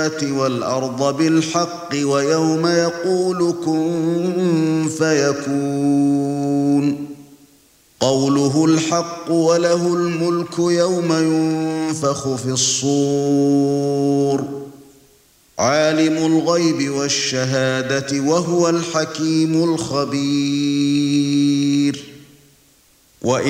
وَالْأَرْضَ بِالْحَقِّ وَيَوْمَ يَقُولُ كُن فَيَكُونُ قَوْلُهُ الْحَقُّ وَلَهُ الْمُلْكُ يَوْمَ يُنفَخُ فِي الصُّورِ عَالِمُ الْغَيْبِ وَالشَّهَادَةِ وَهُوَ الْحَكِيمُ الْخَبِيرُ